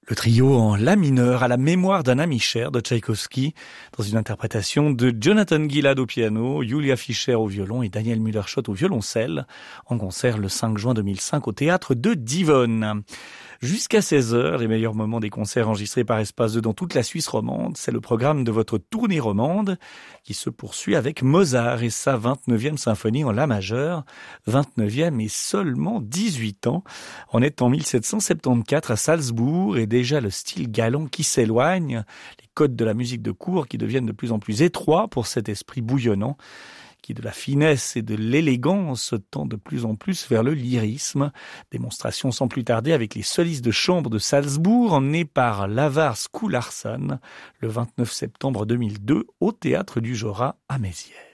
Le trio en la mineur à la mémoire d'un ami cher de Tchaïkovski, dans une interprétation de Jonathan Gilad au piano, Julia Fischer au violon et Daniel Müller-Schott au violoncelle, en concert le 5 juin 2005 au théâtre de Divonne. Jusqu'à 16h, les meilleurs moments des concerts enregistrés par Espace 2 dans toute la Suisse romande, c'est le programme de votre tournée romande qui se poursuit avec Mozart et sa 29e symphonie en la majeure, 29e et seulement 18 ans. On est en 1774 à Salzbourg et déjà le style galant qui s'éloigne, les codes de la musique de cour qui deviennent de plus en plus étroits pour cet esprit bouillonnant, qui de la finesse et de l'élégance tend de plus en plus vers le lyrisme. Démonstration sans plus tarder avec les solistes de chambre de Salzbourg, emmenés par Lavar Skúlason le 29 septembre 2002 au Théâtre du Jorat à Mézières.